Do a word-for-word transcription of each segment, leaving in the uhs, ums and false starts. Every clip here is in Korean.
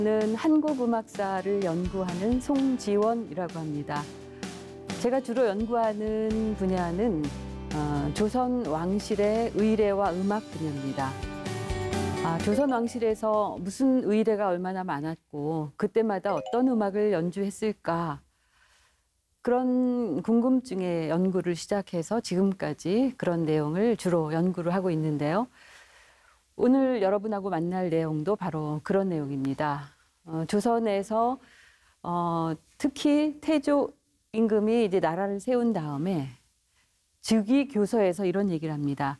저는 한국음악사를 연구하는 송지원이라고 합니다. 제가 주로 연구하는 분야는 어, 조선 왕실의 의례와 음악 분야입니다. 아, 조선 왕실에서 무슨 의례가 얼마나 많았고 그때마다 어떤 음악을 연주했을까, 그런 궁금증에 연구를 시작해서 지금까지 그런 내용을 주로 연구를 하고 있는데요. 오늘 여러분하고 만날 내용도 바로 그런 내용입니다. 어, 조선에서 어, 특히 태조 임금이 이제 나라를 세운 다음에 즉위교서에서 이런 얘기를 합니다.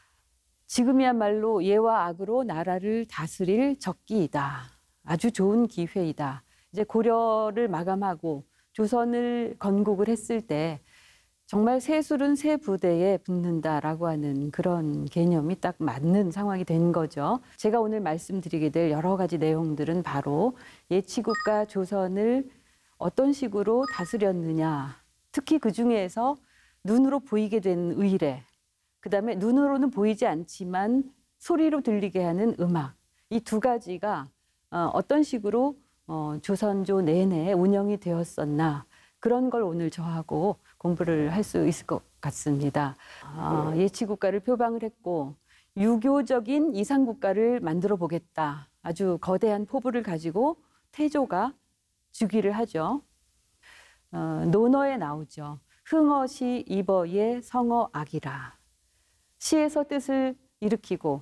지금이야말로 예와 악으로 나라를 다스릴 적기이다. 아주 좋은 기회이다. 이제 고려를 마감하고 조선을 건국을 했을 때 정말 새술은 새 부대에 붙는다라고 하는 그런 개념이 딱 맞는 상황이 된 거죠. 제가 오늘 말씀드리게 될 여러 가지 내용들은 바로 예치국가 조선을 어떤 식으로 다스렸느냐, 특히 그 중에서 눈으로 보이게 된 의례, 그 다음에 눈으로는 보이지 않지만 소리로 들리게 하는 음악, 이 두 가지가 어떤 식으로 조선조 내내 운영이 되었었나, 그런 걸 오늘 저하고 공부를 할 수 있을 것 같습니다. 아, 예치국가를 표방을 했고 유교적인 이상국가를 만들어 보겠다. 아주 거대한 포부를 가지고 태조가 즉위를 하죠. 어, 논어에 나오죠. 흥어시 이버예 성어악이라. 시에서 뜻을 일으키고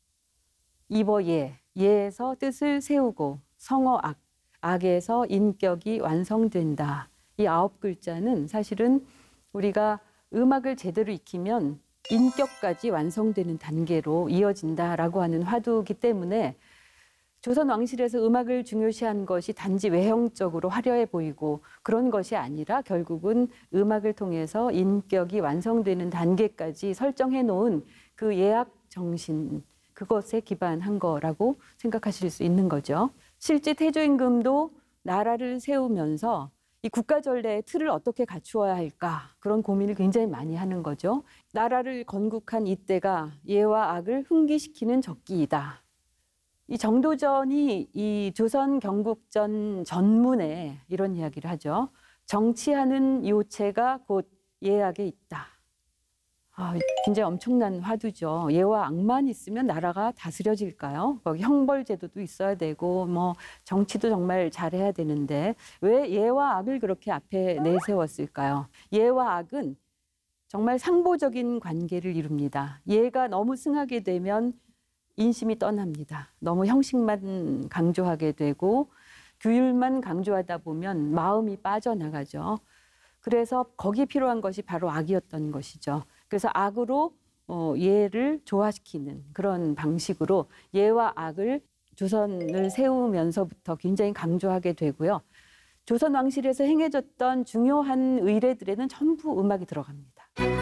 이버예, 예에서 뜻을 세우고 성어악, 악에서 인격이 완성된다. 이 아홉 글자는 사실은 우리가 음악을 제대로 익히면 인격까지 완성되는 단계로 이어진다라고 하는 화두이기 때문에 조선 왕실에서 음악을 중요시한 것이 단지 외형적으로 화려해 보이고 그런 것이 아니라 결국은 음악을 통해서 인격이 완성되는 단계까지 설정해 놓은 그 예학 정신, 그것에 기반한 거라고 생각하실 수 있는 거죠. 실제 태조 임금도 나라를 세우면서 이 국가 전례의 틀을 어떻게 갖추어야 할까, 그런 고민을 굉장히 많이 하는 거죠. 나라를 건국한 이때가 예와 악을 흥기시키는 적기이다. 이 정도전이 이 조선 경국전 전문에 이런 이야기를 하죠. 정치하는 요체가 곧 예악에 있다. 아, 굉장히 엄청난 화두죠. 예와 악만 있으면 나라가 다스려질까요? 거기 형벌제도도 있어야 되고 뭐 정치도 정말 잘해야 되는데 왜 예와 악을 그렇게 앞에 내세웠을까요? 예와 악은 정말 상보적인 관계를 이룹니다. 예가 너무 승하게 되면 인심이 떠납니다. 너무 형식만 강조하게 되고 규율만 강조하다 보면 마음이 빠져나가죠. 그래서 거기에 필요한 것이 바로 악이었던 것이죠. 그래서 악으로 어, 예를 조화시키는 그런 방식으로 예와 악을 조선을 세우면서부터 굉장히 강조하게 되고요. 조선 왕실에서 행해졌던 중요한 의례들에는 전부 음악이 들어갑니다.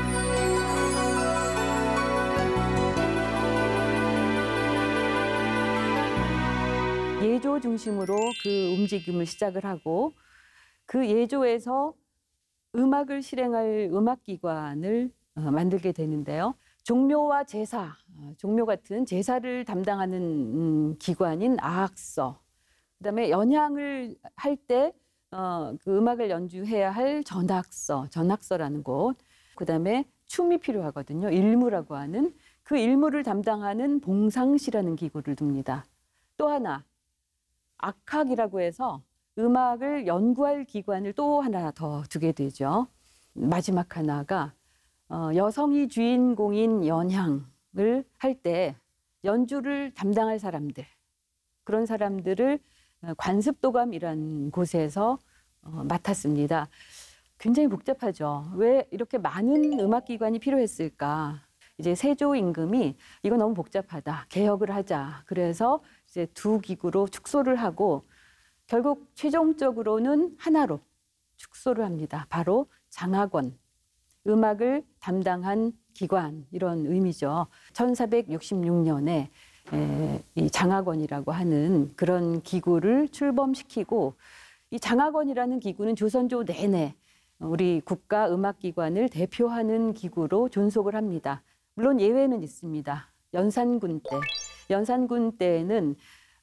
예조 중심으로 그 움직임을 시작을 하고 그 예조에서 음악을 실행할 음악기관을 만들게 되는데요. 종묘와 제사, 종묘 같은 제사를 담당하는 기관인 아학서, 그다음에 연향을 할 때 어, 그 음악을 연주해야 할 전학서, 전학서라는 곳, 그다음에 춤이 필요하거든요. 일무라고 하는 그 일무를 담당하는 봉상시라는 기구를 둡니다. 또 하나 악학이라고 해서 음악을 연구할 기관을 또 하나 더 두게 되죠. 마지막 하나가 어, 여성이 주인공인 연향을 할 때 연주를 담당할 사람들, 그런 사람들을 관습도감이라는 곳에서 어, 맡았습니다. 굉장히 복잡하죠. 왜 이렇게 많은 음악기관이 필요했을까? 이제 세조 임금이 이거 너무 복잡하다, 개혁을 하자. 그래서 이제 두 기구로 축소를 하고 결국 최종적으로는 하나로 축소를 합니다. 바로 장학원, 음악을 담당한 기관, 이런 의미죠. 천사백육십육 년에 에, 이 장학원이라고 하는 그런 기구를 출범시키고, 이 장학원이라는 기구는 조선조 내내 우리 국가 음악기관을 대표하는 기구로 존속을 합니다. 물론 예외는 있습니다. 연산군 때, 연산군 때에는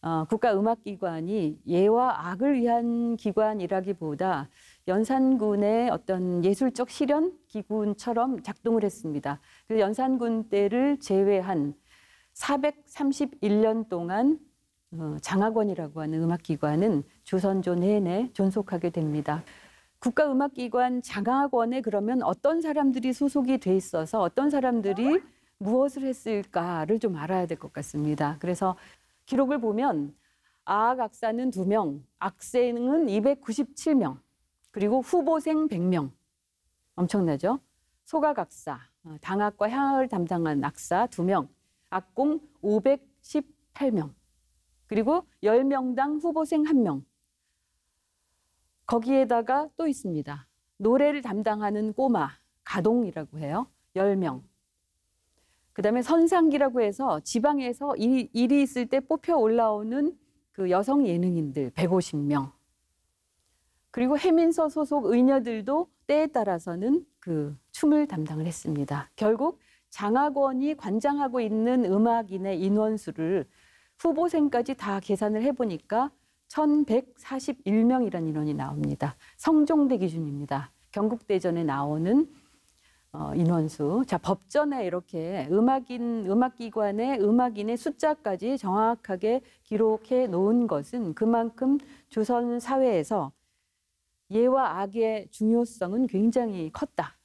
어, 국가음악기관이 예와 악을 위한 기관이라기보다 연산군의 어떤 예술적 실현 기구처럼 작동을 했습니다. 그래서 연산군 때를 제외한 사백삼십일 년 동안 어, 장학원이라고 하는 음악기관은 조선조 내내 존속하게 됩니다. 국가음악기관 장학원에 그러면 어떤 사람들이 소속이 돼 있어서 어떤 사람들이 무엇을 했을까를 좀 알아야 될 것 같습니다. 그래서 기록을 보면 아악악사는 두 명, 악생은 이백구십칠 명, 그리고 후보생 백 명. 엄청나죠? 소각악사, 당악과 향악을 담당한 악사 두 명, 악공 오백십팔 명, 그리고 열 명당 후보생 한 명. 거기에다가 또 있습니다. 노래를 담당하는 꼬마, 가동이라고 해요. 열 명. 그다음에 선상기라고 해서 지방에서 일, 일이 있을 때 뽑혀 올라오는 그 여성 예능인들 백오십 명. 그리고 해민서 소속 의녀들도 때에 따라서는 그 춤을 담당을 했습니다. 결국 장학원이 관장하고 있는 음악인의 인원수를 후보생까지 다 계산을 해보니까 천백사십일 명이라는 인원이 나옵니다. 성종대 기준입니다. 경국대전에 나오는 어, 인원수. 자, 법전에 이렇게 음악인, 음악기관의 음악인의 숫자까지 정확하게 기록해 놓은 것은 그만큼 조선 사회에서 예와 악의 중요성은 굉장히 컸다.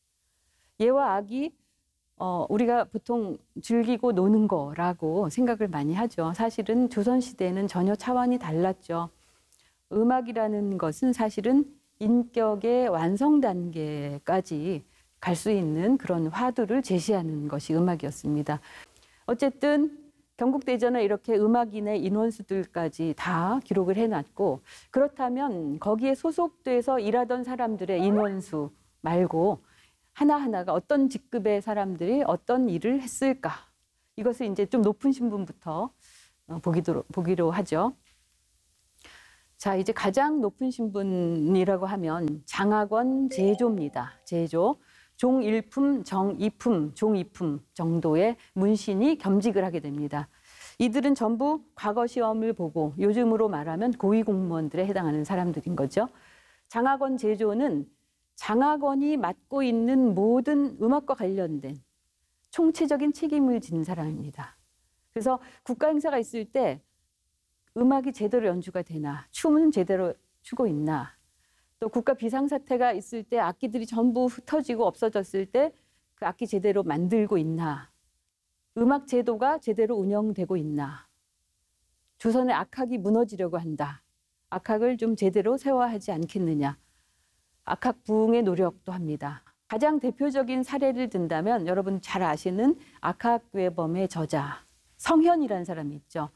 예와 악이 어, 우리가 보통 즐기고 노는 거라고 생각을 많이 하죠. 사실은 조선시대에는 전혀 차원이 달랐죠. 음악이라는 것은 사실은 인격의 완성 단계까지 갈 수 있는 그런 화두를 제시하는 것이 음악이었습니다. 어쨌든 경국대전에 이렇게 음악인의 인원수들까지 다 기록을 해놨고, 그렇다면 거기에 소속돼서 일하던 사람들의 인원수 말고 하나하나가 어떤 직급의 사람들이 어떤 일을 했을까? 이것을 이제 좀 높은 신분부터 보기로, 보기로 하죠. 자, 이제 가장 높은 신분이라고 하면 장학원 제조입니다. 제조. 종일품, 정이품, 종이품 정도의 문신이 겸직을 하게 됩니다. 이들은 전부 과거 시험을 보고 요즘으로 말하면 고위공무원들에 해당하는 사람들인 거죠. 장학원 제조는 장학원이 맡고 있는 모든 음악과 관련된 총체적인 책임을 지는 사람입니다. 그래서 국가 행사가 있을 때 음악이 제대로 연주가 되나, 춤은 제대로 추고 있나, 또 국가 비상사태가 있을 때 악기들이 전부 흩어지고 없어졌을 때 그 악기 제대로 만들고 있나, 음악 제도가 제대로 운영되고 있나, 조선의 악학이 무너지려고 한다, 악학을 좀 제대로 세워하지 않겠느냐, 악학 부흥의 노력도 합니다. 가장 대표적인 사례를 든다면 여러분 잘 아시는 악학괴범의 저자 성현이라는 사람이 있죠.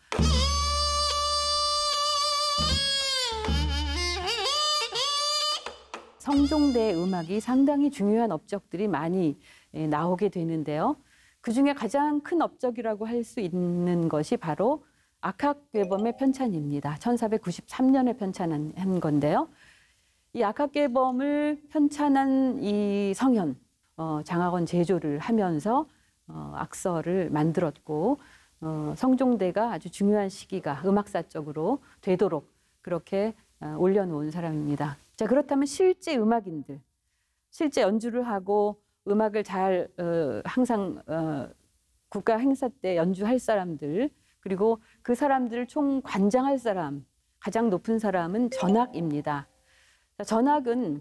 성종대 음악이 상당히 중요한 업적들이 많이 나오게 되는데요. 그중에 가장 큰 업적이라고 할 수 있는 것이 바로 악학괴범의 편찬입니다. 천사백구십삼 년에 편찬한 건데요. 이 악학괴범을 편찬한 이 성현, 어, 장학원 제조를 하면서 어, 악서를 만들었고, 어, 성종대가 아주 중요한 시기가 음악사적으로 되도록 그렇게 어, 올려놓은 사람입니다. 자, 그렇다면 실제 음악인들, 실제 연주를 하고 음악을 잘 어, 항상 어, 국가 행사 때 연주할 사람들, 그리고 그 사람들을 총 관장할 사람, 가장 높은 사람은 전학입니다. 전학은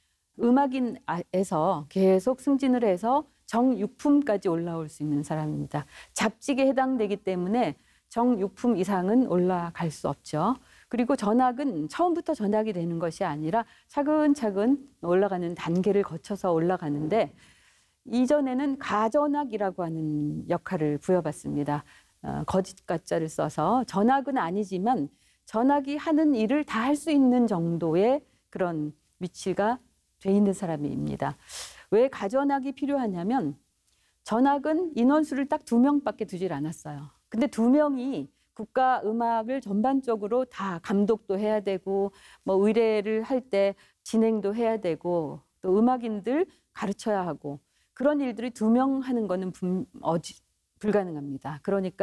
음악인에서 계속 승진을 해서 정육품까지 올라올 수 있는 사람입니다. 잡직에 해당되기 때문에 정육품 이상은 올라갈 수 없죠. 그리고 전학은 처음부터 전학이 되는 것이 아니라 차근차근 올라가는 단계를 거쳐서 올라가는데, 이전에는 가전학이라고 하는 역할을 부여받습니다. 어, 거짓 가짜를 써서 전학은 아니지만 전학이 하는 일을 다 할 수 있는 정도의 그런 위치가 돼 있는 사람입니다. 왜 가전학이 필요하냐면 전학은 인원수를 딱 두 명밖에 두질 않았어요. 근데 두 명이 국가 음악을 전반적으로 다 감독도 해야 되고, 뭐 의뢰를 할 때 진행도 해야 되고, 또 음악인들 가르쳐야 하고, 그런 일들이 두 명 하는 거는 분, 어지, 불가능합니다. 그러니까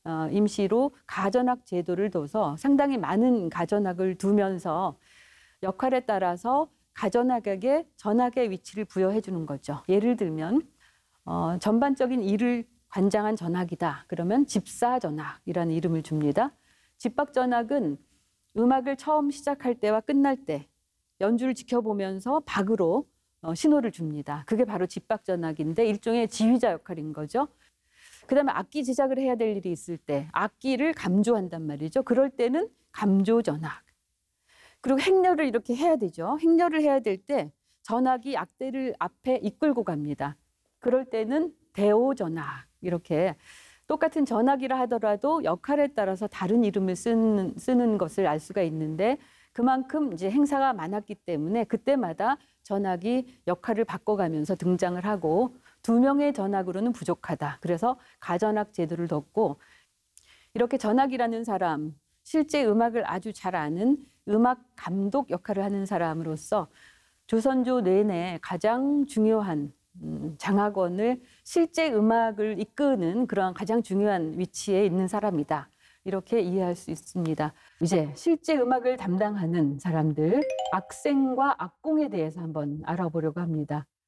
어, 임시로 가전학 제도를 둬서 상당히 많은 가전학을 두면서 역할에 따라서 가전학에게 전학의 위치를 부여해 주는 거죠. 예를 들면 어, 전반적인 일을 관장한 전학이다. 그러면 집사전학이라는 이름을 줍니다. 집박전학은 음악을 처음 시작할 때와 끝날 때 연주를 지켜보면서 박으로 어, 신호를 줍니다. 그게 바로 집박전학인데 일종의 지휘자 역할인 거죠. 그다음에 악기 제작을 해야 될 일이 있을 때 악기를 감조한단 말이죠. 그럴 때는 감조전학. 그리고 행렬을 이렇게 해야 되죠. 행렬을 해야 될 때 전학이 악대를 앞에 이끌고 갑니다. 그럴 때는 대오전학. 이렇게 똑같은 전학이라 하더라도 역할에 따라서 다른 이름을 쓰는, 쓰는 것을 알 수가 있는데 그만큼 이제 행사가 많았기 때문에 그때마다 전학이 역할을 바꿔가면서 등장을 하고 두 명의 전학으로는 부족하다. 그래서 가전학 제도를 뒀고 이렇게 전학이라는 사람, 실제 음악을 아주 잘 아는 음악 감독 역할을 하는 사람으로서 조선조 내내 가장 중요한 음, 장학원을 실제 음악을 이끄는 그런 가장 중요한 위치에 있는 사람이다. 이렇게 이해할 수 있습니다. 이제 실제 음악을 담당하는 사람들, 악생과 악공에 대해서 한번 알아보려고 합니다.